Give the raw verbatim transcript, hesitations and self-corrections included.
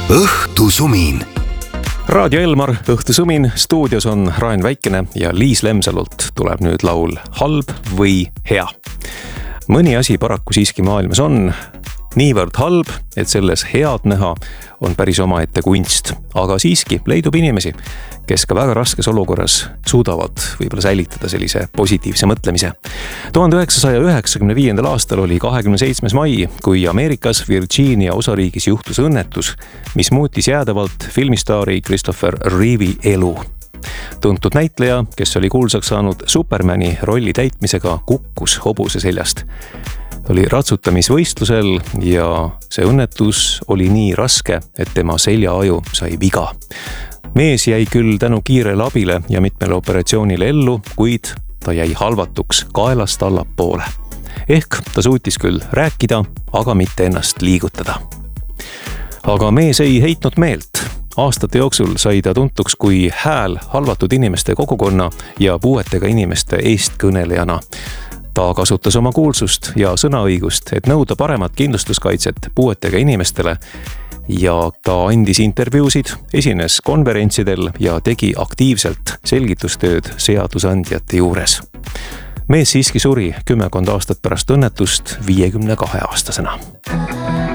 õhtusumin. Raadio Elmar, õhtusumin, stuudios on Raen Väikene ja Liis Lemsalult tuleb nüüd laul Halb või hea. Mõni asi paraku siiski maailmas on niivõrd halb, et selles head näha on päris omaette kunst. Aga siiski leidub inimesi, kes ka väga raskes olukorras suudavad võib-olla säilitada sellise positiivse mõtlemise. tuhande üheksasaja üheksakümne viiendal aastal oli kahekümne seitsmes mai, kui Ameerikas Virginia osariigis juhtus õnnetus, mis muutis jäädavalt filmistaari Christopher Reeve'i elu. Tuntud näitleja, kes oli kuulsaks saanud Supermani rolli täitmisega, kukkus hobuse seljast. Oli ratsutamisvõistlusel ja see õnnetus oli nii raske, et tema seljaaju sai viga. Mees jäi küll tänu kiirele abile ja mitmele operatsioonile ellu, kuid ta jäi halvatuks kaelast allapoole. Ehk ta suutis küll rääkida, aga mitte ennast liigutada. Aga mees ei heitnud meelt. Aastate jooksul sai ta tuntuks kui hääl halvatud inimeste kogukonna ja puuetega inimeste eestkõnelejana. Ta kasutas oma kuulsust ja sõnaõigust, et nõuda paremat kindlustuskaitset puuetega inimestele ja ta andis intervjuusid, esines konverentsidel ja tegi aktiivselt selgitustööd seadusandjate juures. Mees siiski suri kümmekond aastat pärast õnnetust viiekümne kahe aastasena.